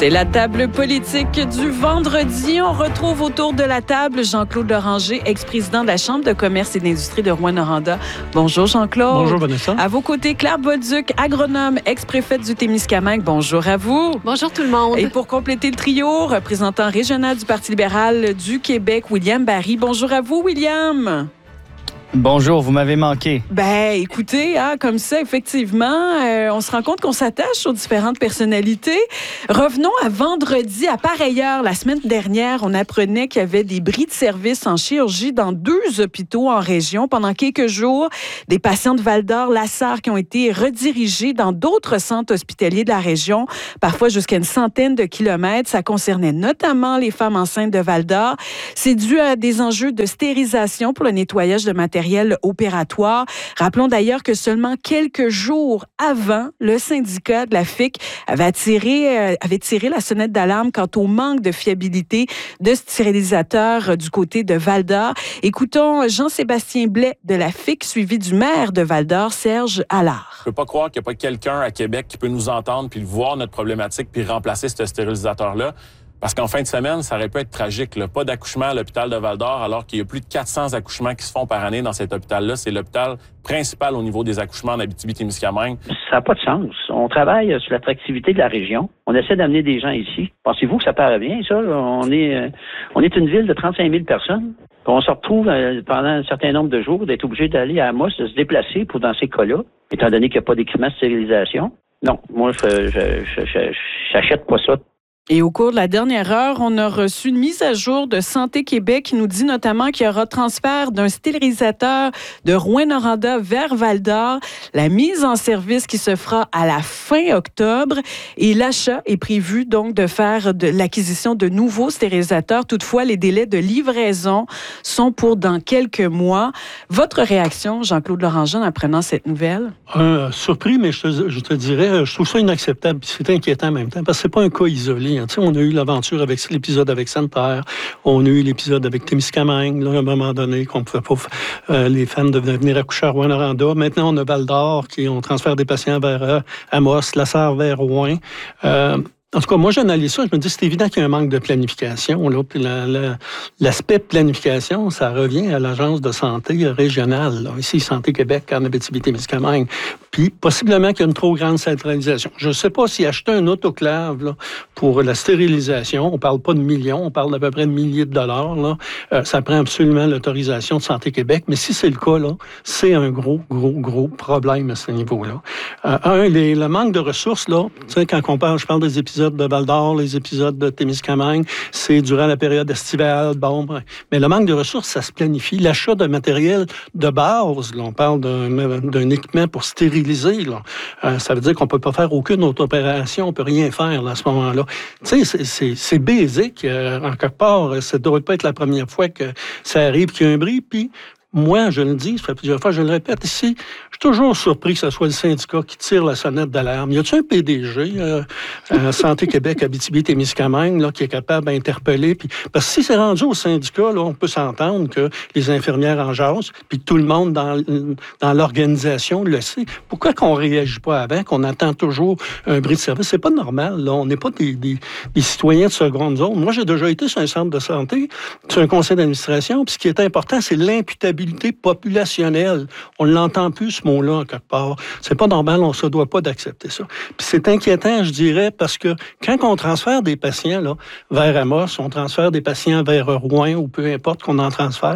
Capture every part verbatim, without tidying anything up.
C'est la table politique du vendredi. On retrouve autour de la table Jean-Claude Loranger, ex-président de la Chambre de commerce et d'industrie de Rouyn-Noranda. Bonjour Jean-Claude. Bonjour Vanessa. À vos côtés, Claire Bolduc, agronome, ex-préfète du Témiscamingue. Bonjour à vous. Bonjour tout le monde. Et pour compléter le trio, représentant régional du Parti libéral du Québec, William Barry. Bonjour à vous, William. Bonjour, vous m'avez manqué. Ben, écoutez, hein, comme ça, effectivement, euh, on se rend compte qu'on s'attache aux différentes personnalités. Revenons à vendredi. À pareille heure, la semaine dernière, on apprenait qu'il y avait des bris de service en chirurgie dans deux hôpitaux en région. Pendant quelques jours, des patients de Val-d'Or, Lassar, qui ont été redirigés dans d'autres centres hospitaliers de la région, parfois jusqu'à une centaine de kilomètres. Ça concernait notamment les femmes enceintes de Val-d'Or. C'est dû à des enjeux de stérilisation pour le nettoyage de matériel opératoire. Rappelons d'ailleurs que seulement quelques jours avant, le syndicat de la F I C avait tiré, euh, avait tiré la sonnette d'alarme quant au manque de fiabilité de stérilisateurs du côté de Val-d'Or. Écoutons Jean-Sébastien Blais de la F I C, suivi du maire de Val-d'Or, Serge Allard. Je peux pas croire qu'il n'y a pas quelqu'un à Québec qui peut nous entendre puis voir notre problématique puis remplacer ce stérilisateur-là. Parce qu'en fin de semaine, ça aurait pu être tragique. Là. Pas d'accouchement à l'hôpital de Val-d'Or, alors qu'il y a plus de quatre cents accouchements qui se font par année dans cet hôpital-là. C'est l'hôpital principal au niveau des accouchements en Abitibi-Témiscamingue. Ça n'a pas de sens. On travaille sur l'attractivité de la région. On essaie d'amener des gens ici. Pensez-vous que ça paraît bien, ça? On est, euh, on est une ville de trente-cinq mille personnes. On se retrouve euh, pendant un certain nombre de jours d'être obligé d'aller à Amos, de se déplacer pour dans ces cas-là, étant donné qu'il n'y a pas d'équipement de stérilisation. Non, moi, je, je, je, je, j'achète pas ça. Et au cours de la dernière heure, on a reçu une mise à jour de Santé Québec qui nous dit notamment qu'il y aura transfert d'un stérilisateur de Rouyn-Noranda vers Val-d'Or, la mise en service qui se fera à la fin octobre et l'achat est prévu donc de faire de l'acquisition de nouveaux stérilisateurs. Toutefois, les délais de livraison sont pour dans quelques mois. Votre réaction, Jean-Claude Loranger, en apprenant cette nouvelle? Euh, surpris, mais je te, je te dirais, je trouve ça inacceptable. C'est inquiétant en même temps parce que c'est pas un cas isolé. Tu sais, on a eu l'aventure avec l'épisode avec Sainte-Terre, on a eu l'épisode avec Témiscamingue, là, à un moment donné, qu'on ne pouvait pas, euh, les femmes devaient venir accoucher à Rouyn-Noranda. Maintenant, on a Val-d'Or, qui on transfère des patients vers euh, Amos, Lassar vers Rouen. Euh, En tout cas, moi, j'analyse ça. Je me dis, c'est évident qu'il y a un manque de planification. Là. Puis la, la, l'aspect planification, ça revient à l'Agence de santé régionale, là. Ici, Santé Québec, en Abitibi-Témiscamingue. Puis, possiblement qu'il y a une trop grande centralisation. Je ne sais pas si acheter un autoclave là, pour la stérilisation, on ne parle pas de millions, on parle d'à peu près de milliers de dollars. Là. Euh, ça prend absolument l'autorisation de Santé Québec. Mais si c'est le cas, là, c'est un gros, gros, gros problème à ce niveau-là. Euh, un, les, le manque de ressources, là, tu sais, quand on parle, je parle des épisodes de Val-d'Or, les épisodes de Témiscamingue, c'est durant la période estivale, bon, mais le manque de ressources, ça se planifie. L'achat de matériel de base, là, on parle d'un, d'un équipement pour stériliser, là. Euh, ça veut dire qu'on peut pas faire aucune autre opération, on peut rien faire là, à ce moment-là. Tu sais, c'est, c'est, c'est basique, euh, en quelque part, ça ne doit pas être la première fois que ça arrive qu'il y a un bris, puis moi, je le dis, ça fait plusieurs fois, je le répète ici, je suis toujours surpris que ce soit le syndicat qui tire la sonnette d'alarme. Y a-t-il un P D G, euh, euh, Santé Québec, Abitibi-Témiscamingue, là, qui est capable d'interpeller? Puis, parce que si c'est rendu au syndicat, là, on peut s'entendre que les infirmières en jasent, puis que tout le monde dans, dans l'organisation le sait. Pourquoi qu'on ne réagit pas avant, qu'on attend toujours un bris de service? C'est pas normal, là. On n'est pas des, des, des citoyens de seconde zone. Moi, j'ai déjà été sur un centre de santé, sur un conseil d'administration, puis ce qui est important, c'est l'imputabilité populationnelle. On ne l'entend plus, ce mot-là, en quelque part. C'est pas normal, on ne se doit pas d'accepter ça. Puis c'est inquiétant, je dirais, parce que quand on transfère des patients là, vers Amos, on transfère des patients vers Rouen, ou peu importe qu'on en transfère,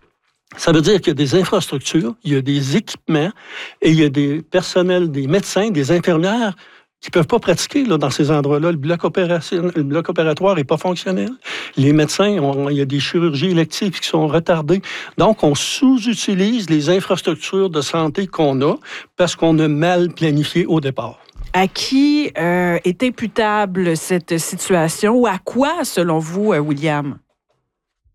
ça veut dire qu'il y a des infrastructures, il y a des équipements, et il y a des personnels, des médecins, des infirmières qui ne peuvent pas pratiquer là, dans ces endroits-là. Le bloc, opération, le bloc opératoire n'est pas fonctionnel. Les médecins, on, il y a des chirurgies électives qui sont retardées. Donc, on sous-utilise les infrastructures de santé qu'on a parce qu'on a mal planifié au départ. À qui euh, est imputable cette situation ou à quoi, selon vous, William?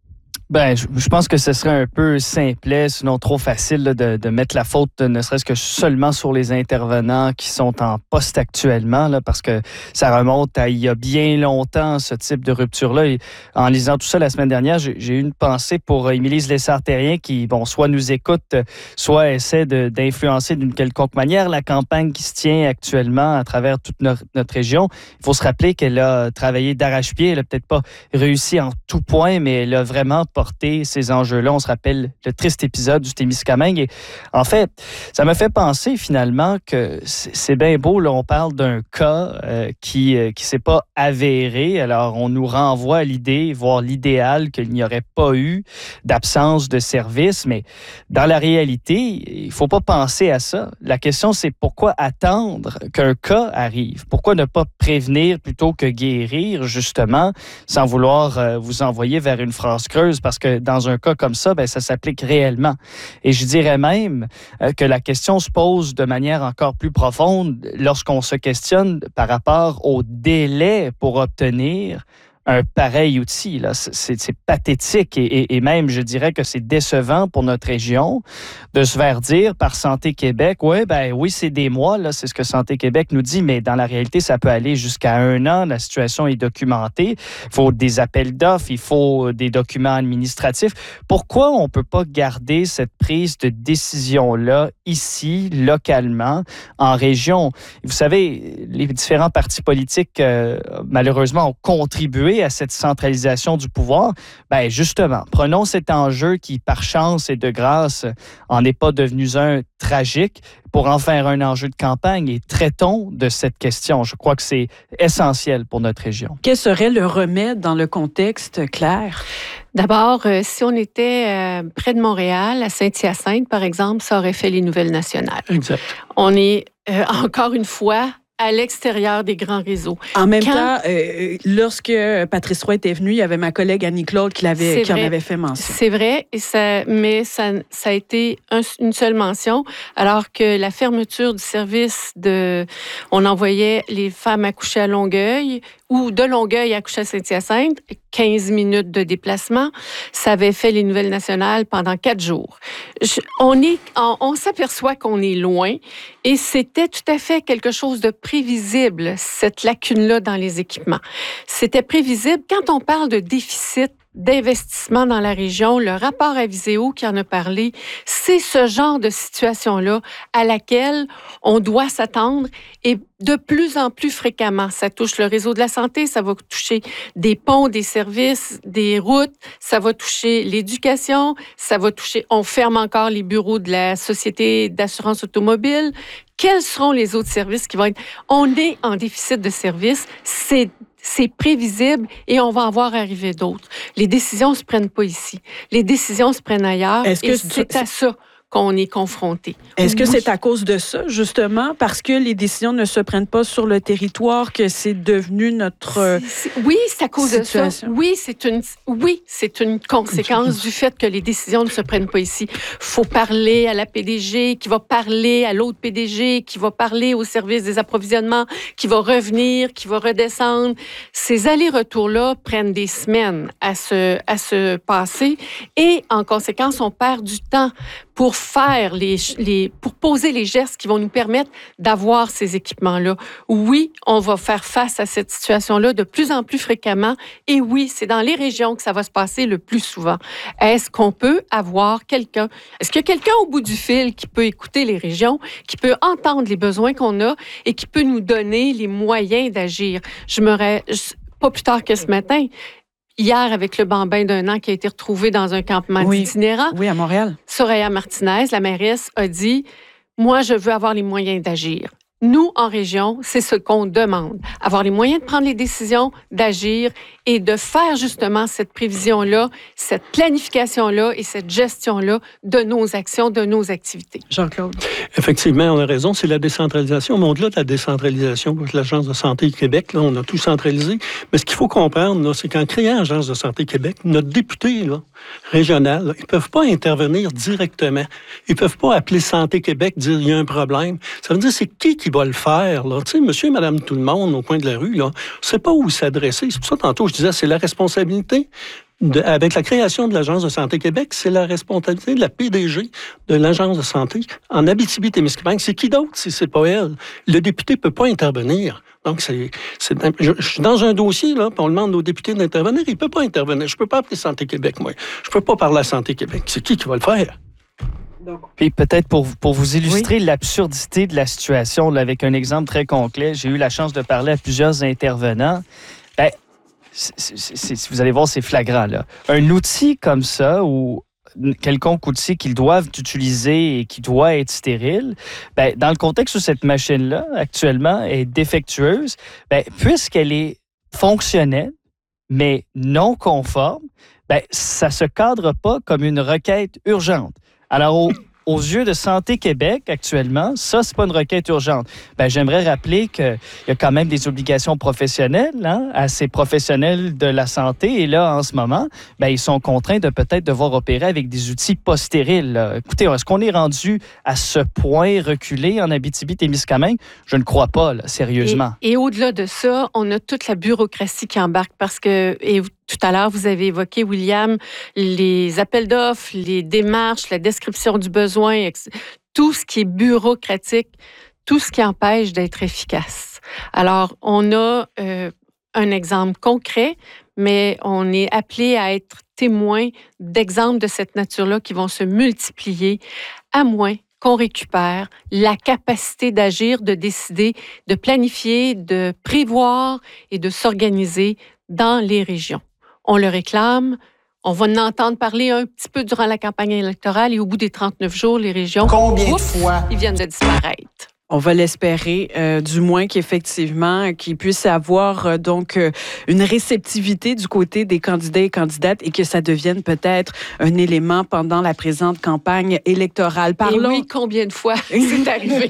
Ben, je, je pense que ce serait un peu simplet, sinon trop facile là, de, de mettre la faute, ne serait-ce que seulement sur les intervenants qui sont en poste actuellement, là, parce que ça remonte à il y a bien longtemps, ce type de rupture-là. Et en lisant tout ça la semaine dernière, j'ai, j'ai eu une pensée pour Émilie Lessard-Terrien qui, bon, soit nous écoute, soit essaie de, d'influencer d'une quelconque manière la campagne qui se tient actuellement à travers toute notre, notre région. Il faut se rappeler qu'elle a travaillé d'arrache-pied. Elle n'a peut-être pas réussi en tout point, mais elle a vraiment porter ces enjeux-là. On se rappelle le triste épisode du Témiscamingue. Et en fait, ça me fait penser finalement que c'est, c'est bien beau, là, on parle d'un cas euh, qui ne euh, qui s'est pas avéré. Alors, on nous renvoie à l'idée, voire l'idéal, qu'il n'y aurait pas eu d'absence de service. Mais dans la réalité, il ne faut pas penser à ça. La question, c'est pourquoi attendre qu'un cas arrive? Pourquoi ne pas prévenir plutôt que guérir, justement, sans vouloir euh, vous envoyer vers une phrase creuse? Parce que dans un cas comme ça, ben, ça s'applique réellement. Et je dirais même euh, que la question se pose de manière encore plus profonde lorsqu'on se questionne par rapport au délai pour obtenir un pareil outil. Là. C'est, c'est pathétique et, et, et même, je dirais que c'est décevant pour notre région de se faire dire par Santé Québec, ouais, ben oui, c'est des mois, là, c'est ce que Santé Québec nous dit, mais dans la réalité, ça peut aller jusqu'à un an. La situation est documentée. Il faut des appels d'offres, il faut des documents administratifs. Pourquoi on ne peut pas garder cette prise de décision-là ici, localement, en région? Vous savez, les différents partis politiques, euh, malheureusement, ont contribué à cette centralisation du pouvoir. Ben justement, prenons cet enjeu qui, par chance et de grâce, en est pas devenu un tragique pour en faire un enjeu de campagne et traitons de cette question. Je crois que c'est essentiel pour notre région. Quel serait le remède dans le contexte, Claire? D'abord, euh, si on était euh, près de Montréal, à Saint-Hyacinthe, par exemple, ça aurait fait les nouvelles nationales. Exact. On est, euh, encore une fois, à l'extérieur des grands réseaux. En même Quand... temps, euh, lorsque Patrice Roy était venu, il y avait ma collègue Annie-Claude qui, l'avait, qui en avait fait mention. C'est vrai, et ça, mais ça, ça a été un, une seule mention, alors que la fermeture du service de... On envoyait les femmes accoucher à Longueuil ou de Longueuil accoucher à Saint-Hyacinthe, quinze minutes de déplacement, ça avait fait les nouvelles nationales pendant quatre jours. Je, on, est, on, on s'aperçoit qu'on est loin et c'était tout à fait quelque chose de prévisible, cette lacune-là dans les équipements. C'était prévisible quand on parle de déficit d'investissement dans la région. Le rapport à Viseo qui en a parlé, c'est ce genre de situation-là à laquelle on doit s'attendre et de plus en plus fréquemment. Ça touche le réseau de la santé, ça va toucher des ponts, des services, des routes, ça va toucher l'éducation, ça va toucher... On ferme encore les bureaux de la Société d'assurance automobile. Quels seront les autres services qui vont être... On est en déficit de services, c'est C'est prévisible et on va en voir arriver d'autres. Les décisions ne se prennent pas ici. Les décisions se prennent ailleurs. Est-ce que et c'est tu... à ça qu'on est confronté. Est-ce oui. que c'est à cause de ça, justement, parce que les décisions ne se prennent pas sur le territoire, que c'est devenu notre c'est, c'est, Oui, c'est à cause situation. de ça. Oui, c'est une, oui, c'est une conséquence du fait que les décisions ne se prennent pas ici. Il faut parler à la P D G, qui va parler à l'autre P D G, qui va parler au service des approvisionnements, qui va revenir, qui va redescendre. Ces allers-retours-là prennent des semaines à se, à se passer et, en conséquence, on perd du temps pour faire les, les, pour poser les gestes qui vont nous permettre d'avoir ces équipements-là. Oui, on va faire face à cette situation-là de plus en plus fréquemment et oui, c'est dans les régions que ça va se passer le plus souvent. Est-ce qu'on peut avoir quelqu'un, est-ce qu'il y a quelqu'un au bout du fil qui peut écouter les régions, qui peut entendre les besoins qu'on a et qui peut nous donner les moyens d'agir? Je me ré... pas plus tard que ce matin, hier, avec le bambin d'un an qui a été retrouvé dans un campement oui. itinérant. Oui, à Montréal. Soraya Martinez, la mairesse, a dit « Moi, je veux avoir les moyens d'agir. » Nous, en région, c'est ce qu'on demande. Avoir les moyens de prendre les décisions, d'agir et de faire justement cette prévision-là, cette planification-là et cette gestion-là de nos actions, de nos activités. Jean-Claude. Effectivement, on a raison, c'est la décentralisation. Mais au-delà de la décentralisation, avec l'Agence de santé Québec, là, on a tout centralisé. Mais ce qu'il faut comprendre, là, c'est qu'en créant l'Agence de santé Québec, notre député là, régional, là, ils ne peuvent pas intervenir directement. Ils ne peuvent pas appeler Santé Québec, dire il y a un problème. Ça veut dire c'est qui qui va le faire, là. Tu sais, monsieur et madame tout le monde au coin de la rue, là, on ne sait pas où s'adresser. C'est pour ça, tantôt, je disais, c'est la responsabilité de, avec la création de l'Agence de santé Québec, c'est la responsabilité de la P D G de l'Agence de santé en Abitibi-Témiscamingue. C'est qui d'autre si c'est pas elle? Le député ne peut pas intervenir. Donc, c'est, c'est, je, je suis dans un dossier, là, puis on demande aux députés d'intervenir. Il ne peut pas intervenir. Je ne peux pas appeler Santé Québec, moi. Je ne peux pas parler à Santé Québec. C'est qui qui va le faire? Puis peut-être pour, pour vous illustrer oui. l'absurdité de la situation, là, avec un exemple très concret, j'ai eu la chance de parler à plusieurs intervenants. Ben, c'est, c'est, c'est, vous allez voir, c'est flagrant, là. Un outil comme ça, ou quelconque outil qu'ils doivent utiliser et qui doit être stérile, ben, dans le contexte où cette machine-là, actuellement, est défectueuse, ben, puisqu'elle est fonctionnelle, mais non conforme, ben, ça ne se cadre pas comme une requête urgente. Alors, au, aux yeux de Santé Québec, actuellement, ça, c'est pas une requête urgente. Ben, j'aimerais rappeler qu'il y a quand même des obligations professionnelles hein, à ces professionnels de la santé. Et là, en ce moment, ben, ils sont contraints de peut-être devoir opérer avec des outils pas stériles. Là. Écoutez, est-ce qu'on est rendu à ce point reculé en Abitibi-Témiscamingue? Je ne crois pas, là, sérieusement. Et, et au-delà de ça, on a toute la bureaucratie qui embarque parce que... Et tout à l'heure, vous avez évoqué, William, les appels d'offres, les démarches, la description du besoin, tout ce qui est bureaucratique, tout ce qui empêche d'être efficace. Alors, on a euh, un exemple concret, mais on est appelé à être témoin d'exemples de cette nature-là qui vont se multiplier, à moins qu'on récupère la capacité d'agir, de décider, de planifier, de prévoir et de s'organiser dans les régions. On le réclame. On va en entendre parler un petit peu durant la campagne électorale et au bout des trente-neuf jours, les régions, combien ouf, de fois ils viennent de disparaître. On va l'espérer, euh, du moins qu'effectivement, qu'il puisse avoir euh, donc euh, une réceptivité du côté des candidats et candidates et que ça devienne peut-être un élément pendant la présente campagne électorale. Parlons... Et oui, combien de fois c'est arrivé?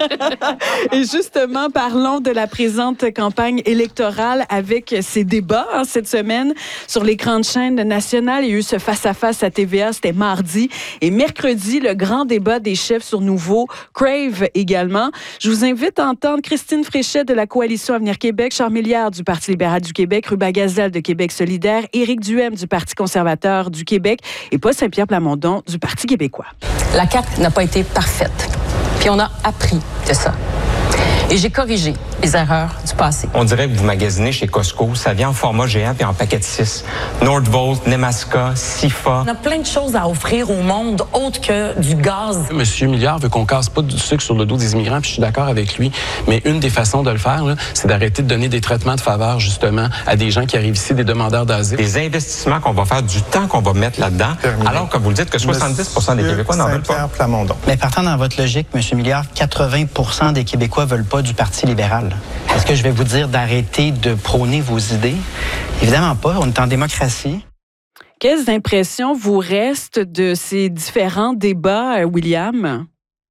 Et justement, parlons de la présente campagne électorale avec ces débats hein, cette semaine sur les grandes chaînes nationales. Il y a eu ce face-à-face à T V A, c'était mardi. Et mercredi, le grand débat des chefs sur Nouveau, Crave également. Je vous invite à entendre Christine Fréchette de la Coalition Avenir Québec, Charles Milliard du Parti libéral du Québec, Ruba Gazelle de Québec solidaire, Éric Duhem du Parti conservateur du Québec et Paul Saint-Pierre Plamondon du Parti québécois. La C A Q n'a pas été parfaite, puis on a appris de ça. Et j'ai corrigé les erreurs du passé. On dirait que vous magasinez chez Costco, ça vient en format géant puis en paquet de six. Nordvolt, Nemaska, Sifa. On a plein de choses à offrir au monde autre que du gaz. Monsieur Milliard veut qu'on casse pas du sucre sur le dos des immigrants, puis je suis d'accord avec lui. Mais une des façons de le faire, là, c'est d'arrêter de donner des traitements de faveur, justement, à des gens qui arrivent ici, des demandeurs d'asile. Des investissements qu'on va faire, du temps qu'on va mettre là-dedans, terminé. Alors que vous le dites que soixante-dix pour cent des Québécois n'en veulent pas. Plamondon. Mais partant dans votre logique, Monsieur Milliard, quatre-vingts pour cent des Québécois veulent pas du Parti libéral. Est-ce que je vais vous dire d'arrêter de prôner vos idées? Évidemment pas, on est en démocratie. Quelles impressions vous restent de ces différents débats, William?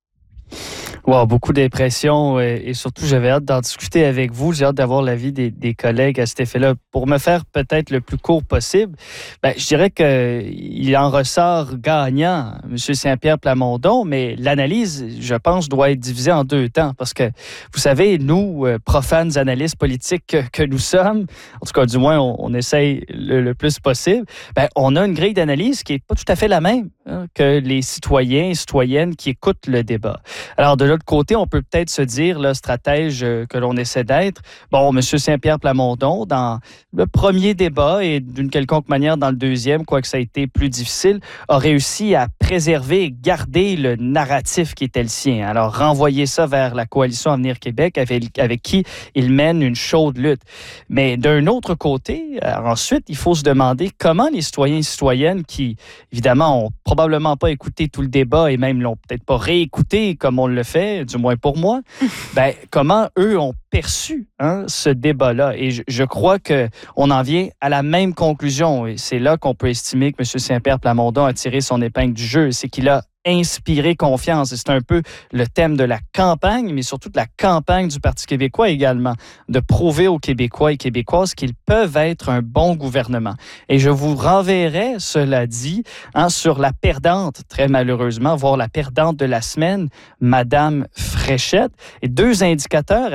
Wow, beaucoup d'impressions et surtout, j'avais hâte d'en discuter avec vous. J'ai hâte d'avoir l'avis des, des collègues à cet effet-là. Pour me faire peut-être le plus court possible, ben, je dirais qu'il en ressort gagnant, M. Saint-Pierre Plamondon, mais l'analyse, je pense, doit être divisée en deux temps parce que, vous savez, nous, profanes analystes politiques que, que nous sommes, en tout cas, du moins, on, on essaye le, le plus possible, ben, on a une grille d'analyse qui n'est pas tout à fait la même hein, que les citoyens et citoyennes qui écoutent le débat. Alors, de l'autre côté, on peut peut-être se dire, le stratège que l'on essaie d'être, bon, M. Saint-Pierre Plamondon, dans le premier débat et d'une quelconque manière dans le deuxième, quoique ça a été plus difficile, a réussi à préserver et garder le narratif qui était le sien. Alors, renvoyer ça vers la Coalition Avenir Québec, avec, avec qui il mène une chaude lutte. Mais d'un autre côté, ensuite, il faut se demander comment les citoyens et citoyennes qui, évidemment, ont probablement pas écouté tout le débat et même l'ont peut-être pas réécouté comme on le fait, du moins pour moi, ben, comment eux ont perçu hein, ce débat-là. Et je, je crois qu'on en vient à la même conclusion. Et c'est là qu'on peut estimer que M. Saint-Pierre Plamondon a tiré son épingle du jeu. C'est qu'il a inspirer confiance. Et c'est un peu le thème de la campagne, mais surtout de la campagne du Parti québécois également, de prouver aux Québécois et Québécoises qu'ils peuvent être un bon gouvernement. Et je vous renverrai, cela dit, hein, sur la perdante, très malheureusement, voire la perdante de la semaine, Madame Fréchette, et deux indicateurs à cet effet-là.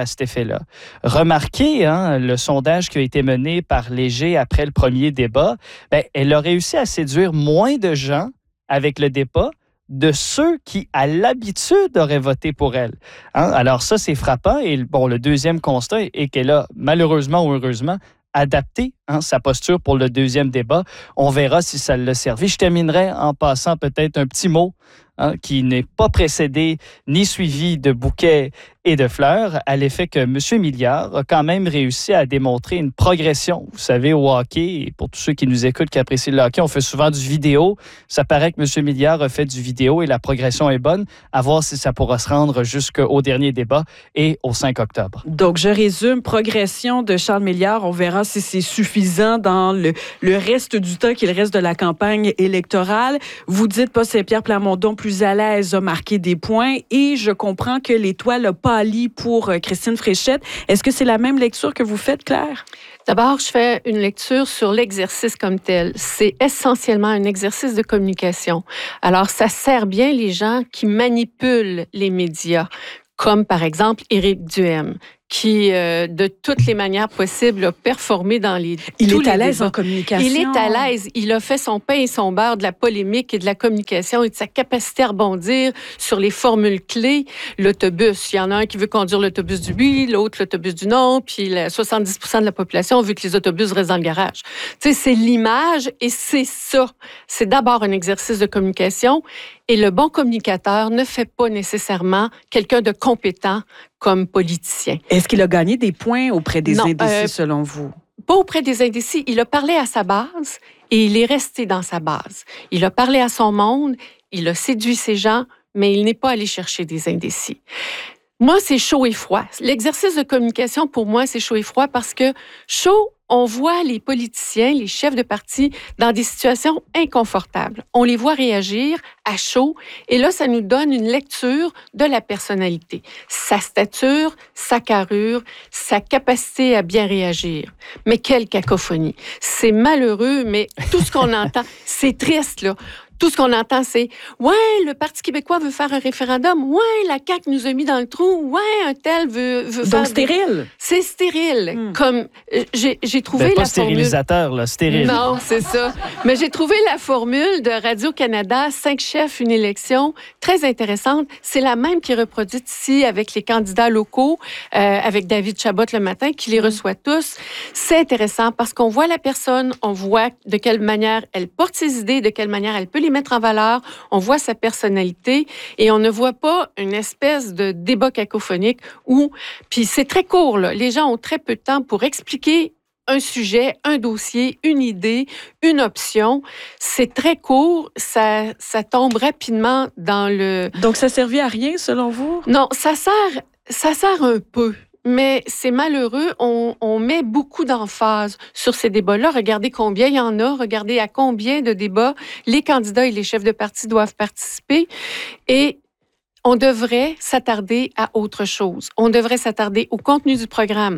sujet-là. Remarquez hein, le sondage qui a été mené par Léger après le premier débat. Bien, elle a réussi à séduire moins de gens avec le débat de ceux qui, à l'habitude, auraient voté pour elle. Hein? Alors ça, c'est frappant. Et bon, le deuxième constat est qu'elle a, malheureusement ou heureusement, adapté hein, sa posture pour le deuxième débat. On verra si ça l'a servi. Je terminerai en passant peut-être un petit mot hein, qui n'est pas précédé ni suivi de bouquets et de fleurs, à l'effet que M. Milliard a quand même réussi à démontrer une progression. Vous savez, au hockey, et pour tous ceux qui nous écoutent, qui apprécient le hockey, on fait souvent du vidéo. Ça paraît que M. Milliard a fait du vidéo et la progression est bonne. À voir si ça pourra se rendre jusqu'au dernier débat et au cinq octobre. Donc, je résume, progression de Charles Milliard. On verra si c'est suffisant dans le, le reste du temps qu'il reste de la campagne électorale. Vous dites pas Saint-Pierre Plamondon plus à l'aise a marqué des points et je comprends que l'étoile n'a pas Ali pour Christine Fréchette. Est-ce que c'est la même lecture que vous faites, Claire? D'abord, je fais une lecture sur l'exercice comme tel. C'est essentiellement un exercice de communication. Alors, ça sert bien les gens qui manipulent les médias, comme par exemple Éric Duhem, qui, euh, de toutes les manières possibles, a performé dans les... Il tous est les à l'aise débats. en communication. Il est à l'aise. Il a fait son pain et son beurre de la polémique et de la communication et de sa capacité à rebondir sur les formules clés. L'autobus, il y en a un qui veut conduire l'autobus du oui, l'autre l'autobus du non, puis la soixante-dix pour cent de la population veut que les autobus restent dans le garage. Tu sais, c'est l'image et c'est ça. C'est d'abord un exercice de communication et le bon communicateur ne fait pas nécessairement quelqu'un de compétent comme politicien. Est-ce qu'il a gagné des points auprès des Non, indécis, euh, selon vous? Pas auprès des indécis. Il a parlé à sa base et il est resté dans sa base. Il a parlé à son monde, il a séduit ses gens, mais il n'est pas allé chercher des indécis. Moi, c'est chaud et froid. L'exercice de communication, pour moi, c'est chaud et froid parce que chaud, on voit les politiciens, les chefs de parti dans des situations inconfortables. On les voit réagir à chaud et là, ça nous donne une lecture de la personnalité. Sa stature, sa carrure, sa capacité à bien réagir. Mais quelle cacophonie! C'est malheureux, mais tout ce qu'on entend, c'est triste, là. Tout ce qu'on entend, c'est « Ouais, le Parti québécois veut faire un référendum. Ouais, la C A Q nous a mis dans le trou. Ouais, un tel veut, veut Donc, faire... » Donc, stérile. C'est stérile. Hmm. Comme, euh, j'ai, j'ai trouvé ben, pas la stérilisateur, formule... là, stérile. Non, c'est ça. Mais j'ai trouvé la formule de Radio-Canada, cinq chefs, une élection, très intéressante. C'est la même qui est reproduite ici avec les candidats locaux, euh, avec David Chabot le matin, qui les reçoit tous. C'est intéressant parce qu'on voit la personne, on voit de quelle manière elle porte ses idées, de quelle manière elle peut les mettre en valeur, on voit sa personnalité et on ne voit pas une espèce de débat cacophonique où, puis c'est très court, là. Les gens ont très peu de temps pour expliquer un sujet, un dossier, une idée, une option. C'est très court, ça, ça tombe rapidement dans le... Donc, ça servit à rien, selon vous? Non, ça sert, ça sert un peu. Mais c'est malheureux, on, on met beaucoup d'emphase sur ces débats-là. Regardez combien il y en a, regardez à combien de débats les candidats et les chefs de parti doivent participer. Et on devrait s'attarder à autre chose. On devrait s'attarder au contenu du programme.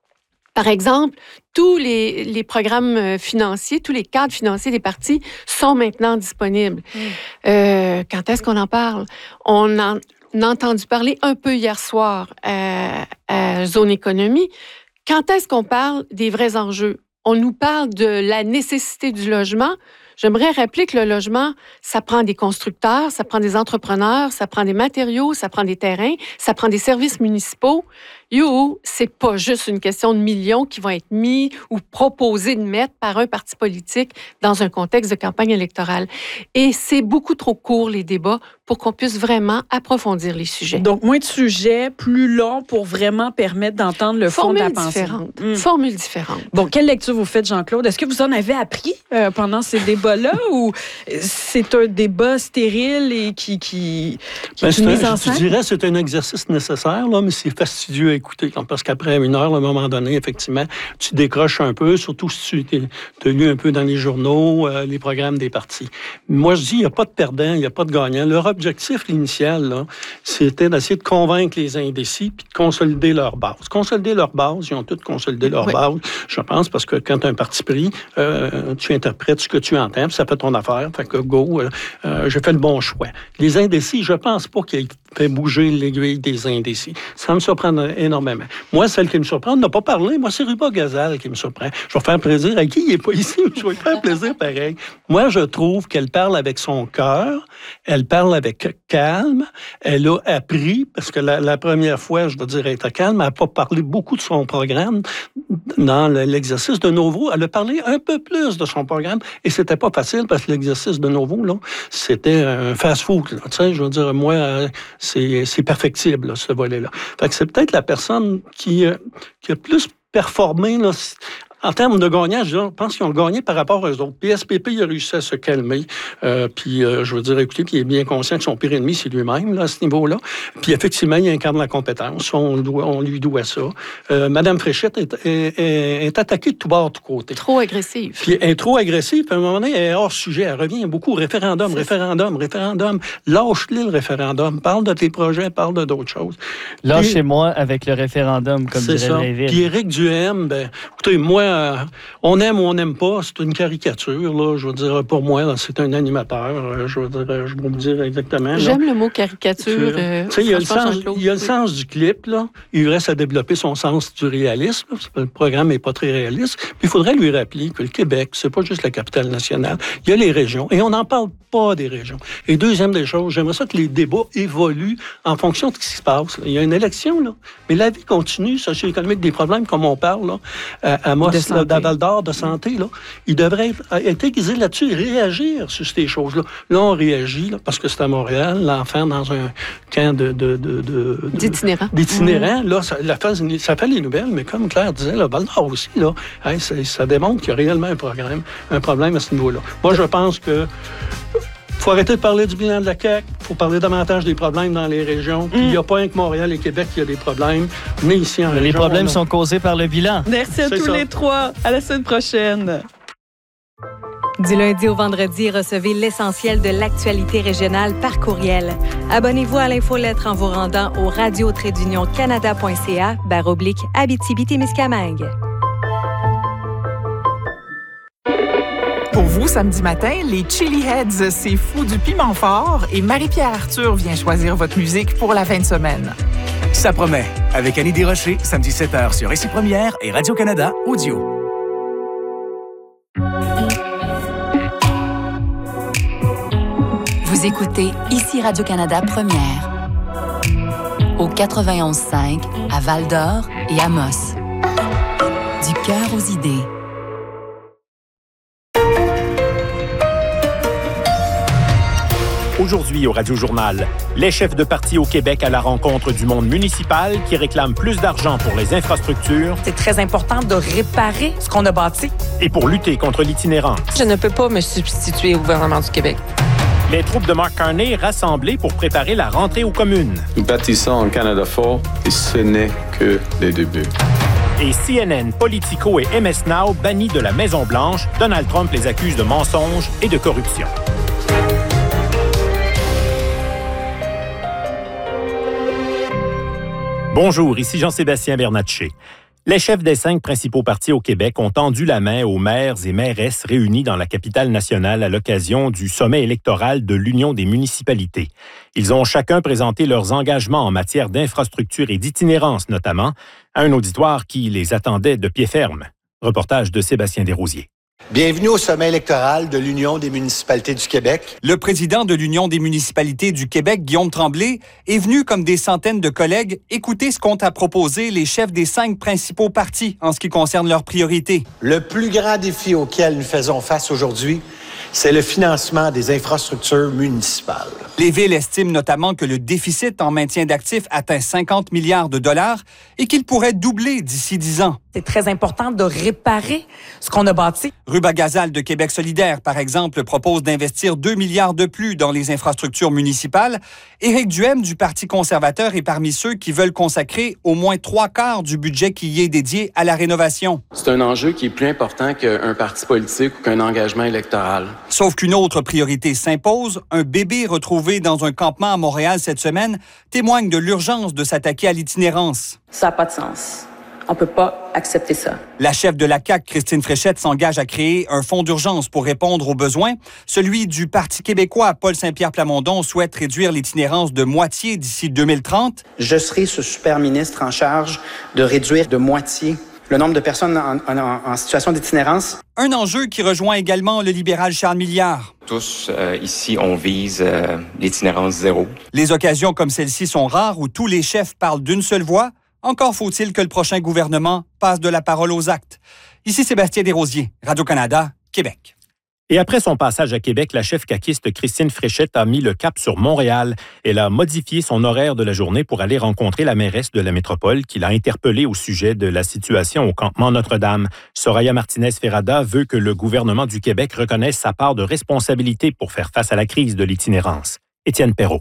Par exemple, tous les, les programmes financiers, tous les cadres financiers des partis sont maintenant disponibles. Mmh. Euh, quand est-ce qu'on en parle? On en... On a entendu parler un peu hier soir à, à Zone Économie. Quand est-ce qu'on parle des vrais enjeux? On nous parle de la nécessité du logement. J'aimerais rappeler que le logement, ça prend des constructeurs, ça prend des entrepreneurs, ça prend des matériaux, ça prend des terrains, ça prend des services municipaux. Yo, c'est pas juste une question de millions qui vont être mis ou proposés de mettre par un parti politique dans un contexte de campagne électorale. Et c'est beaucoup trop court, les débats, pour qu'on puisse vraiment approfondir les sujets. Donc, moins de sujets, plus long pour vraiment permettre d'entendre le fond de la pensée. Différente. Mmh. Formule différente. Bon, quelle lecture vous faites, Jean-Claude? Est-ce que vous en avez appris euh, pendant ces débats-là ou c'est un débat stérile et qui, qui, qui ben, est une mise en un, scène? Je dirais que c'est un exercice nécessaire, là, mais c'est fastidieux à écouter. Parce qu'après une heure, à un moment donné, effectivement, tu décroches un peu, surtout si tu as lu un peu dans les journaux, euh, les programmes des partis. Moi, je dis, il n'y a pas de perdant, il n'y a pas de gagnant. Leur objectif initial, là, c'était d'essayer de convaincre les indécis puis de consolider leur base. Consolider leur base, ils ont tous consolidé leur oui. base, je pense, parce que quand tu as un parti pris, euh, tu interprètes ce que tu entends. content, puis ça fait ton affaire. Fait que go, euh, euh, j'ai fait le bon choix. Les indécis, je pense pas qu'ils aient fait bouger l'aiguille des indécis. Ça me surprend énormément. Moi, celle qui me surprend, on n'a pas parlé. Moi, c'est Ruba Gazal qui me surprend. Je vais faire plaisir à qui il n'est pas ici. Je vais faire plaisir pareil. Moi, je trouve qu'elle parle avec son cœur. Elle parle avec calme. Elle a appris, parce que la, la première fois, je veux dire, elle était calme. Elle n'a pas parlé beaucoup de son programme dans l'exercice de Novo. Elle a parlé un peu plus de son programme et c'était pas facile parce que l'exercice de Novo, là, c'était un fast-food. Tu sais, je veux dire, moi, c'est, c'est perfectible, là, ce volet-là. Fait que c'est peut-être la personne qui, euh, qui a plus performé, là. En termes de gagnage, je pense qu'ils ont gagné par rapport aux autres. P S P P, il a réussi à se calmer. Euh, puis, euh, je veux dire, écoutez, puis il est bien conscient que son pire ennemi, c'est lui-même, là, à ce niveau-là. Puis, effectivement, il incarne la compétence. On, doit, on lui doit ça. Euh, Madame Fréchette est, est, est, est attaquée de tous bords, de tous côtés. Trop agressive. Puis, elle est trop agressive. Puis, à un moment donné, elle est hors sujet. Elle revient beaucoup. Référendum, c'est référendum, ça. référendum. Lâche-le, le référendum. Parle de tes projets, parle de d'autres choses. Lâchez-moi avec le référendum, comme dirait Blainville. Puis, Éric Duhaime, ben, écoutez, moi, Euh, on aime ou on n'aime pas, c'est une caricature, là. Je veux dire, pour moi, là, c'est un animateur. Je veux dire, je vais vous dire exactement. Là. J'aime le mot caricature. Euh, tu sais, il y a le sens, il y a le sens du clip, là. Il reste à développer son sens du réalisme. Le programme n'est pas très réaliste. Puis il faudrait lui rappeler que le Québec, c'est pas juste la capitale nationale. Il y a les régions. Et on n'en parle pas des régions. Et deuxième des choses, j'aimerais ça que les débats évoluent en fonction de ce qui se passe. Il y a une élection, là. Mais la vie continue, socio-économique, des problèmes comme on parle, là, à, à Moss, à Val-d'Or, de santé, là, il devrait être, être aiguisé là-dessus et réagir sur ces choses-là. Là, on réagit, là, parce que c'est à Montréal, l'enfant dans un camp de... de, de, de d'itinérants. D'itinérants, mmh. là, ça, la phase, ça fait les nouvelles, mais comme Claire disait, là, Val-d'Or aussi, là, hein, ça, ça démontre qu'il y a réellement un problème, un problème à ce niveau-là. Moi, je pense que il faut arrêter de parler du bilan de la C A Q. Il faut parler davantage des problèmes dans les régions. Puis il mmh. n'y a pas rien que Montréal et Québec qui a des problèmes, mais ici en les région... Les problèmes a... sont causés par le bilan. Merci à C'est tous ça. les trois. À la semaine prochaine. Du lundi au vendredi, recevez l'essentiel de l'actualité régionale par courriel. Abonnez-vous à l'infolettre en vous rendant au radio trait d'union canada point c a barre oblique Abitibi-Témiscamingue. Pour vous, samedi matin, les Chili Heads, c'est fou du piment fort et Marie-Pierre Arthur vient choisir votre musique pour la fin de semaine. Ça promet. Avec Annie Desrochers, samedi sept heures sur Ici Première et Radio-Canada Audio. Vous écoutez Ici Radio-Canada Première. Au quatre-vingt-onze cinq, à Val-d'Or et à Moss. Du cœur aux idées. Aujourd'hui au Radio-Journal, les chefs de parti au Québec à la rencontre du monde municipal qui réclament plus d'argent pour les infrastructures. C'est très important de réparer ce qu'on a bâti. Et pour lutter contre l'itinérance. Je ne peux pas me substituer au gouvernement du Québec. Les troupes de Mark Carney rassemblées pour préparer la rentrée aux communes. Nous bâtissons un Canada fort et ce n'est que le début. Et C N N, Politico et M S Now bannis de la Maison-Blanche. Donald Trump les accuse de mensonges et de corruption. Bonjour, ici Jean-Sébastien Bernatchez. Les chefs des cinq principaux partis au Québec ont tendu la main aux maires et mairesses réunis dans la capitale nationale à l'occasion du sommet électoral de l'Union des municipalités. Ils ont chacun présenté leurs engagements en matière d'infrastructure et d'itinérance notamment, à un auditoire qui les attendait de pied ferme. Reportage de Sébastien Desrosiers. Bienvenue au sommet électoral de l'Union des municipalités du Québec. Le président de l'Union des municipalités du Québec, Guillaume Tremblay, est venu comme des centaines de collègues écouter ce qu'ont à proposer les chefs des cinq principaux partis en ce qui concerne leurs priorités. Le plus grand défi auquel nous faisons face aujourd'hui, c'est le financement des infrastructures municipales. Les villes estiment notamment que le déficit en maintien d'actifs atteint cinquante milliards de dollars et qu'il pourrait doubler d'ici dix ans. C'est très important de réparer ce qu'on a bâti. Ruba Gazal de Québec solidaire, par exemple, propose d'investir deux milliards de plus dans les infrastructures municipales. Éric Duhaime du Parti conservateur est parmi ceux qui veulent consacrer au moins trois quarts du budget qui y est dédié à la rénovation. C'est un enjeu qui est plus important qu'un parti politique ou qu'un engagement électoral. Sauf qu'une autre priorité s'impose. Un bébé retrouvé dans un campement à Montréal cette semaine témoigne de l'urgence de s'attaquer à l'itinérance. Ça n'a pas de sens. On ne peut pas accepter ça. La chef de la C A Q, Christine Fréchette, s'engage à créer un fonds d'urgence pour répondre aux besoins. Celui du Parti québécois, Paul Saint-Pierre Plamondon, souhaite réduire l'itinérance de moitié d'ici deux mille trente. Je serai ce super ministre en charge de réduire de moitié le nombre de personnes en, en, en situation d'itinérance. Un enjeu qui rejoint également le libéral Charles Milliard. Tous, euh, ici, on vise euh, l'itinérance zéro. Les occasions comme celle-ci sont rares où tous les chefs parlent d'une seule voix. Encore faut-il que le prochain gouvernement passe de la parole aux actes. Ici Sébastien Desrosiers, Radio-Canada, Québec. Et après son passage à Québec, la chef caquiste Christine Fréchette a mis le cap sur Montréal. Elle a modifié son horaire de la journée pour aller rencontrer la mairesse de la métropole qui l'a interpellée au sujet de la situation au campement Notre-Dame. Soraya Martinez-Ferrada veut que le gouvernement du Québec reconnaisse sa part de responsabilité pour faire face à la crise de l'itinérance. Étienne Perrault.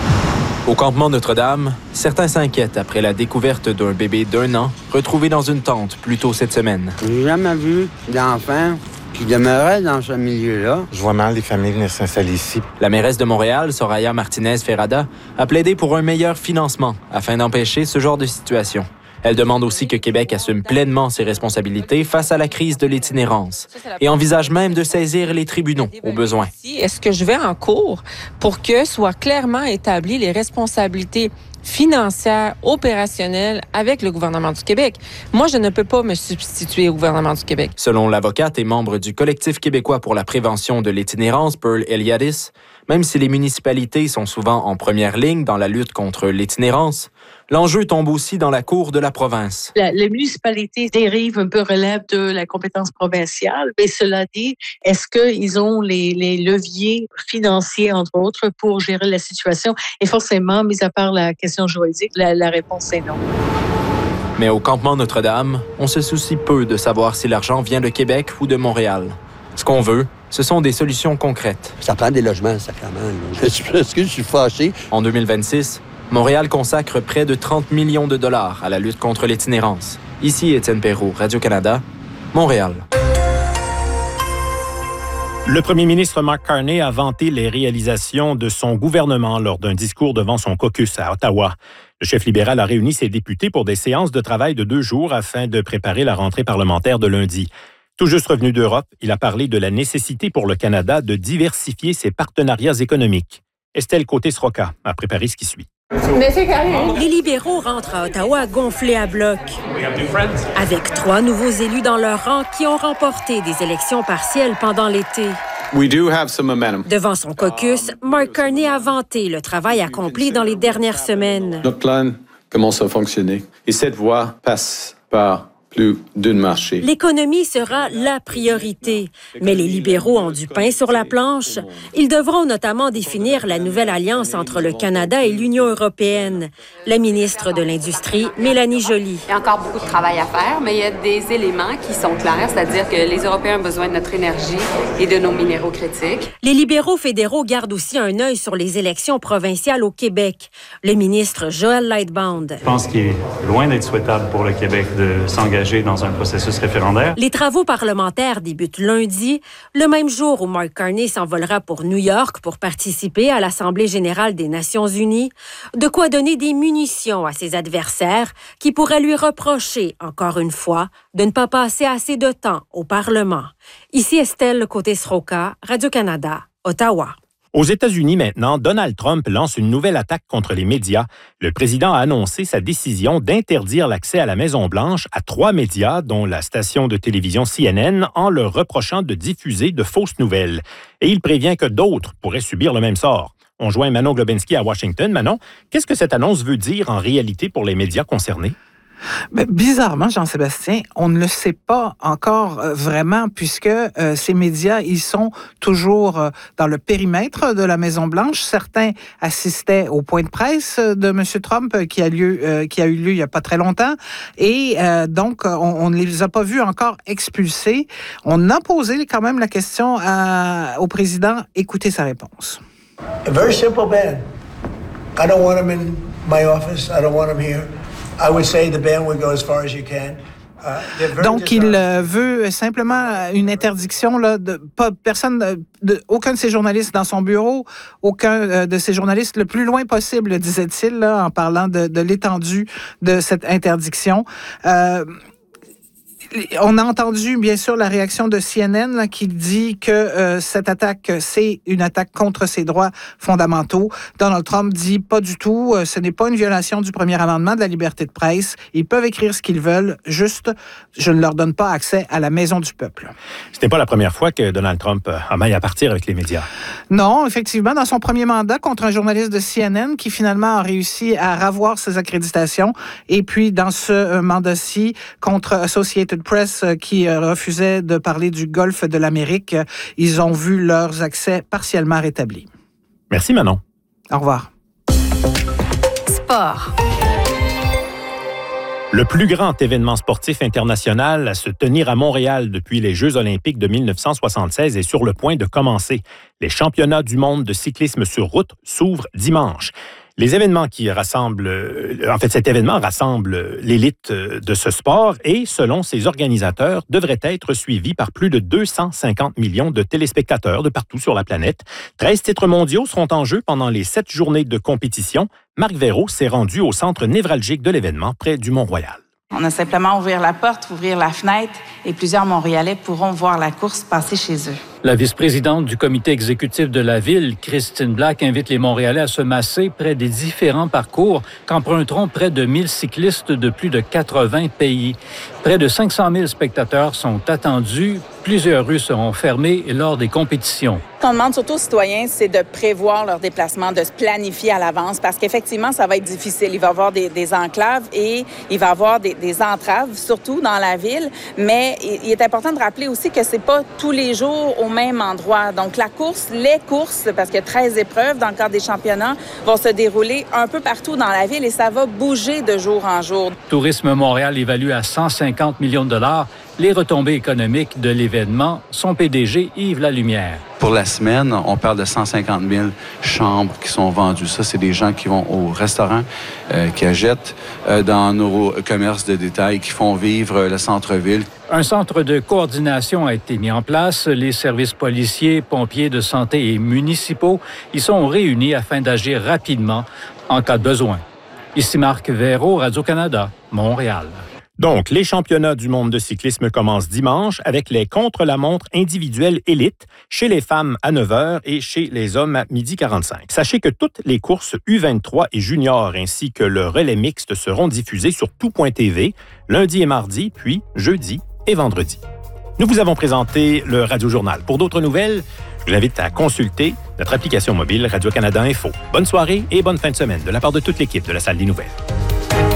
Au campement Notre-Dame, certains s'inquiètent après la découverte d'un bébé d'un an retrouvé dans une tente plus tôt cette semaine. Je n'ai jamais vu d'enfant qui demeurait dans ce milieu-là. Je vois mal les familles venir s'installer ici. La mairesse de Montréal, Soraya Martinez-Ferrada, a plaidé pour un meilleur financement afin d'empêcher ce genre de situation. Elle demande aussi que Québec assume pleinement ses responsabilités face à la crise de l'itinérance et envisage même de saisir les tribunaux au besoin. Est-ce que je vais en cours pour que soient clairement établies les responsabilités financières, opérationnelles avec le gouvernement du Québec? Moi, je ne peux pas me substituer au gouvernement du Québec. Selon l'avocate et membre du Collectif québécois pour la prévention de l'itinérance, Pearl Eliadis, même si les municipalités sont souvent en première ligne dans la lutte contre l'itinérance, l'enjeu tombe aussi dans la cour de la province. La, les municipalités dérivent un peu, relèvent de la compétence provinciale. Mais cela dit, est-ce qu'ils ont les, les leviers financiers, entre autres, pour gérer la situation? Et forcément, mis à part la question juridique, la, la réponse est non. Mais au campement Notre-Dame, on se soucie peu de savoir si l'argent vient de Québec ou de Montréal. Ce qu'on veut, ce sont des solutions concrètes. Ça prend des logements, sacrément. Est-ce que je suis fâché? En deux mille vingt-six, Montréal consacre près de trente millions de dollars à la lutte contre l'itinérance. Ici Étienne Perrault, Radio-Canada, Montréal. Le premier ministre Mark Carney a vanté les réalisations de son gouvernement lors d'un discours devant son caucus à Ottawa. Le chef libéral a réuni ses députés pour des séances de travail de deux jours afin de préparer la rentrée parlementaire de lundi. Tout juste revenu d'Europe, il a parlé de la nécessité pour le Canada de diversifier ses partenariats économiques. Estelle Côté-Sroka a préparé ce qui suit. Les libéraux rentrent à Ottawa gonflés à bloc, avec trois nouveaux élus dans leur rang qui ont remporté des élections partielles pendant l'été. We do have some momentum. Devant son caucus, Mark Carney a vanté le travail accompli dans les dernières semaines. Notre plan commence à fonctionner et cette voie passe par plus d'un marché. L'économie sera la priorité, mais les libéraux ont du pain sur la planche. Ils devront notamment définir la nouvelle alliance entre le Canada et l'Union européenne. La ministre de l'Industrie, Mélanie Joly. Il y a encore beaucoup de travail à faire, mais il y a des éléments qui sont clairs, c'est-à-dire que les Européens ont besoin de notre énergie et de nos minéraux critiques. Les libéraux fédéraux gardent aussi un œil sur les élections provinciales au Québec. Le ministre Joël Lightbound. Je pense qu'il est loin d'être souhaitable pour le Québec de s'engager dans un processus référendaire. Les travaux parlementaires débutent lundi, le même jour où Mark Carney s'envolera pour New York pour participer à l'Assemblée générale des Nations unies. De quoi donner des munitions à ses adversaires qui pourraient lui reprocher, encore une fois, de ne pas passer assez de temps au Parlement. Ici Estelle Côté-Sroka, Radio-Canada, Ottawa. Aux États-Unis maintenant, Donald Trump lance une nouvelle attaque contre les médias. Le président a annoncé sa décision d'interdire l'accès à la Maison-Blanche à trois médias, dont la station de télévision C N N, en leur reprochant de diffuser de fausses nouvelles. Et il prévient que d'autres pourraient subir le même sort. On joint Manon Globinski à Washington. Manon, qu'est-ce que cette annonce veut dire en réalité pour les médias concernés? Mais bizarrement, Jean-Sébastien, on ne le sait pas encore euh, vraiment puisque euh, ces médias, ils sont toujours euh, dans le périmètre de la Maison-Blanche. Certains assistaient au point de presse de M. Trump euh, qui a lieu, euh, qui a eu lieu il n'y a pas très longtemps. Et euh, donc, on, on ne les a pas vus encore expulsés. On a posé quand même la question à, au président. Écoutez sa réponse. A very simple ban. I don't want him in my office. I don't want him here. I would say the ban would go as far as you can. Donc, il euh, veut simplement une interdiction, là, de pas personne, de, aucun de ses journalistes dans son bureau, aucun euh, de ses journalistes le plus loin possible, disait-il, là, en parlant de, de l'étendue de cette interdiction. Euh, On a entendu, bien sûr, la réaction de C N N là, qui dit que euh, cette attaque, c'est une attaque contre ses droits fondamentaux. Donald Trump dit pas du tout, euh, ce n'est pas une violation du premier amendement de la liberté de presse. Ils peuvent écrire ce qu'ils veulent, juste, je ne leur donne pas accès à la maison du peuple. C'était pas la première fois que Donald Trump a maille à partir avec les médias. Non, effectivement, dans son premier mandat contre un journaliste de C N N qui finalement a réussi à ravoir ses accréditations, et puis dans ce euh, mandat-ci contre Associated Press qui refusait de parler du golfe de l'Amérique, ils ont vu leurs accès partiellement rétablis. Merci Manon. Au revoir. Sport. Le plus grand événement sportif international à se tenir à Montréal depuis les Jeux olympiques de dix-neuf cent soixante-seize est sur le point de commencer. Les championnats du monde de cyclisme sur route s'ouvrent dimanche. Les événements qui rassemblent, en fait, cet événement rassemble l'élite de ce sport et, selon ses organisateurs, devrait être suivi par plus de deux cent cinquante millions de téléspectateurs de partout sur la planète. treize titres mondiaux seront en jeu pendant les sept journées de compétition. Marc Veyraud s'est rendu au centre névralgique de l'événement près du Mont-Royal. On a simplement ouvert la porte, ouvrir la fenêtre et plusieurs Montréalais pourront voir la course passer chez eux. La vice-présidente du comité exécutif de la ville, Christine Black, invite les Montréalais à se masser près des différents parcours qu'emprunteront près de mille cyclistes de plus de quatre-vingts pays. Près de cinq cent mille spectateurs sont attendus. Plusieurs rues seront fermées lors des compétitions. Ce qu'on demande surtout aux citoyens, c'est de prévoir leur déplacement, de se planifier à l'avance parce qu'effectivement, ça va être difficile. Il va y avoir des, des enclaves et il va y avoir des, des entraves, surtout dans la ville. Mais il est important de rappeler aussi que c'est pas tous les jours au même endroit. Donc, la course, les courses, parce qu'il y a treize épreuves dans le cadre des championnats, vont se dérouler un peu partout dans la ville et ça va bouger de jour en jour. Tourisme Montréal évalue à cent cinquante millions de dollars les retombées économiques de l'événement. Son P D G, Yves Lalumière. Pour la semaine, on parle de cent cinquante mille chambres qui sont vendues. Ça, c'est des gens qui vont au restaurant, euh, qui achètent euh, dans nos commerces de détail, qui font vivre le centre-ville. Un centre de coordination a été mis en place. Les services policiers, pompiers de santé et municipaux y sont réunis afin d'agir rapidement en cas de besoin. Ici Marc Veyraud, Radio-Canada, Montréal. Donc, les championnats du monde de cyclisme commencent dimanche avec les contre-la-montre individuelles élites chez les femmes à neuf heures et chez les hommes à midi quarante-cinq. Sachez que toutes les courses U vingt-trois et juniors ainsi que le relais mixte seront diffusées sur tout point T V lundi et mardi, puis jeudi et vendredi. Nous vous avons présenté le Radio-Journal. Pour d'autres nouvelles, je vous invite à consulter notre application mobile Radio-Canada Info. Bonne soirée et bonne fin de semaine de la part de toute l'équipe de la Salle des Nouvelles.